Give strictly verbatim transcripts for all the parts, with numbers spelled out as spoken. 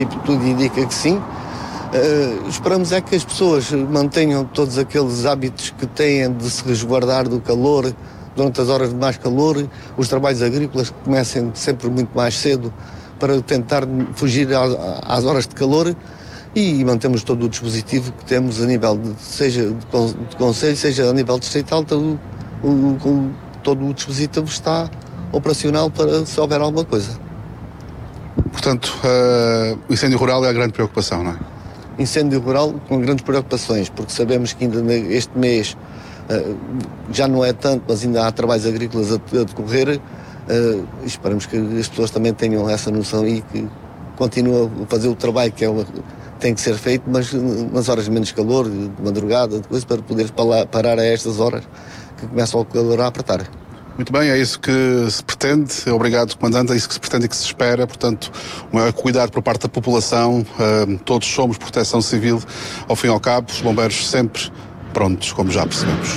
Tudo indica que sim. Uh, esperamos é que as pessoas mantenham todos aqueles hábitos que têm de se resguardar do calor durante as horas de mais calor, os trabalhos agrícolas que comecem sempre muito mais cedo para tentar fugir às horas de calor e mantemos todo o dispositivo que temos a nível de, seja de conselho, seja a nível distrital, todo o, o, todo o dispositivo está operacional para se houver alguma coisa. Portanto, uh, o incêndio rural é a grande preocupação, não é? Incêndio rural com grandes preocupações, porque sabemos que ainda este mês uh, já não é tanto, mas ainda há trabalhos agrícolas a, a decorrer. Uh, esperamos que as pessoas também tenham essa noção e que continuem a fazer o trabalho que é uma, tem que ser feito, mas nas horas de menos calor, de madrugada, de coisa, para poder parar a estas horas que começa o calor a apertar. Muito bem, é isso que se pretende. Obrigado, Comandante. É isso que se pretende e que se espera. Portanto, um maior cuidado por parte da população. Uh, todos somos proteção civil. Ao fim e ao cabo, os bombeiros sempre prontos, como já percebemos.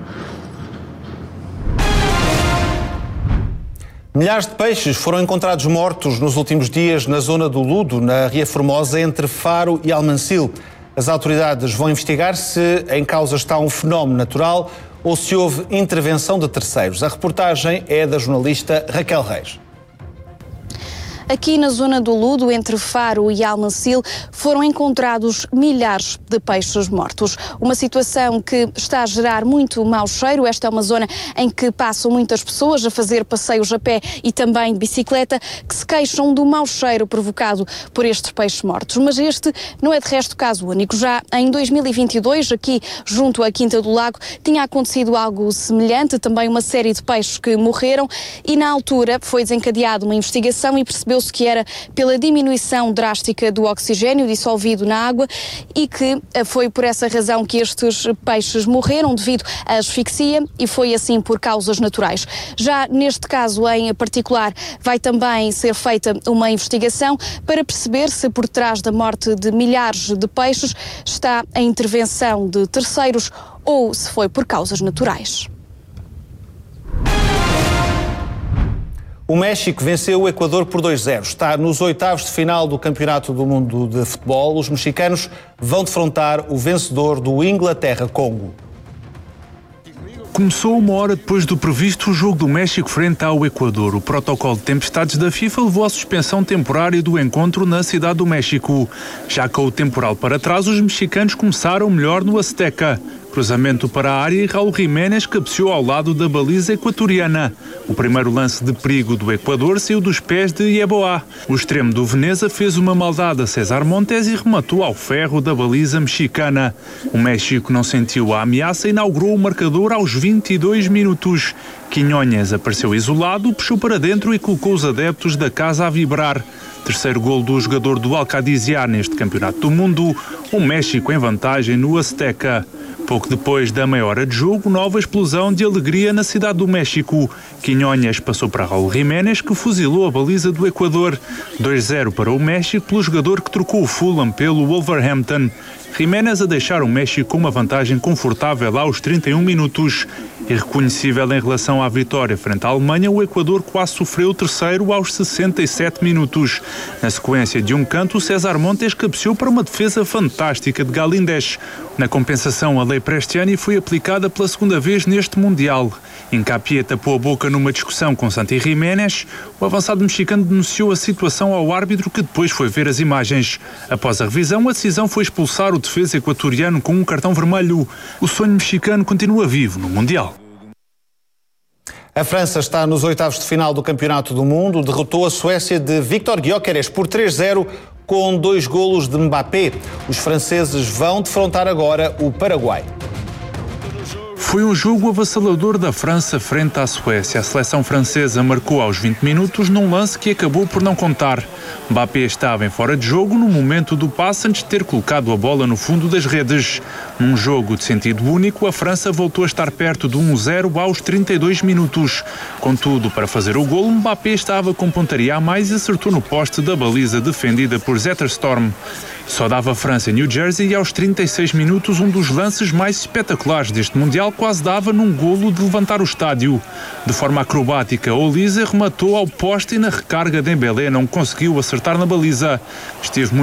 Milhares de peixes foram encontrados mortos nos últimos dias na zona do Ludo, na Ria Formosa, entre Faro e Almancil. As autoridades vão investigar se em causa está um fenómeno natural ou se houve intervenção de terceiros. A reportagem é da jornalista Raquel Reis. Aqui na zona do Ludo, entre Faro e Almancil, foram encontrados milhares de peixes mortos. Uma situação que está a gerar muito mau cheiro. Esta é uma zona em que passam muitas pessoas a fazer passeios a pé e também de bicicleta, que se queixam do mau cheiro provocado por estes peixes mortos. Mas este não é de resto caso único. Já em dois mil e vinte e dois, aqui junto à Quinta do Lago, tinha acontecido algo semelhante, também uma série de peixes que morreram, e na altura foi desencadeada uma investigação e percebeu se que era pela diminuição drástica do oxigênio dissolvido na água e que foi por essa razão que estes peixes morreram devido à asfixia e foi assim por causas naturais. Já neste caso em particular vai também ser feita uma investigação para perceber se por trás da morte de milhares de peixes está a intervenção de terceiros ou se foi por causas naturais. O México venceu o Equador por dois a zero. Está nos oitavos de final do Campeonato do Mundo de Futebol. Os mexicanos vão defrontar o vencedor do Inglaterra-Congo. Começou uma hora depois do previsto o jogo do México frente ao Equador. O protocolo de tempestades da FIFA levou à suspensão temporária do encontro na cidade do México. Já com o temporal para trás, os mexicanos começaram melhor no Azteca. Cruzamento para a área e Raul Jiménez cabeceou ao lado da baliza equatoriana. O primeiro lance de perigo do Equador saiu dos pés de Yeboah. O extremo do Veneza fez uma maldade a César Montes e rematou ao ferro da baliza mexicana. O México não sentiu a ameaça e inaugurou o marcador aos vinte e dois minutos. Quiñones apareceu isolado, puxou para dentro e colocou os adeptos da casa a vibrar. Terceiro golo do jogador do Alcadiziá neste Campeonato do Mundo, o México em vantagem no Azteca. Pouco depois da meia hora de jogo, nova explosão de alegria na cidade do México. Quiñones passou para Raul Jiménez, que fuzilou a baliza do Equador. dois a zero para o México pelo jogador que trocou o Fulham pelo Wolverhampton. Jiménez a deixar o México com uma vantagem confortável aos trinta e um minutos. Irreconhecível em relação à vitória frente à Alemanha, o Equador quase sofreu o terceiro aos sessenta e sete minutos. Na sequência de um canto, César Montes cabeceou para uma defesa fantástica de Galíndez. Na compensação, a lei Prestiani foi aplicada pela segunda vez neste Mundial. Hincapié tapou a boca numa discussão com Santi Jiménez. O avançado mexicano denunciou a situação ao árbitro, que depois foi ver as imagens. Após a revisão, a decisão foi expulsar o defesa equatoriano com um cartão vermelho. O sonho mexicano continua vivo no Mundial. A França está nos oitavos de final do Campeonato do Mundo. Derrotou a Suécia de Victor Gyökeres por três a zero com dois golos de Mbappé. Os franceses vão defrontar agora o Paraguai. Foi um jogo avassalador da França frente à Suécia. A seleção francesa marcou aos vinte minutos num lance que acabou por não contar. Mbappé estava em fora de jogo no momento do passe antes de ter colocado a bola no fundo das redes. Num jogo de sentido único, a França voltou a estar perto de um a zero aos trinta e dois minutos. Contudo, para fazer o golo, Mbappé estava com pontaria a mais e acertou no poste da baliza defendida por Zetterstorm. Só dava a França em New Jersey e aos trinta e seis minutos um dos lances mais espetaculares deste Mundial quase dava num golo de levantar o estádio. De forma acrobática, Olise rematou ao poste e na recarga Dembélé não conseguiu acertar na baliza. Esteve muito